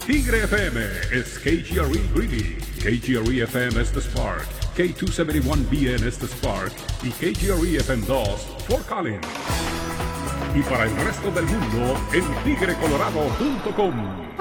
Tigre FM is KGRE Greeley, KGRE FM is the Spark, K271BN is the Spark y KGRE FM 2 Fort Collins. Y para el resto del mundo en tigrecolorado.com.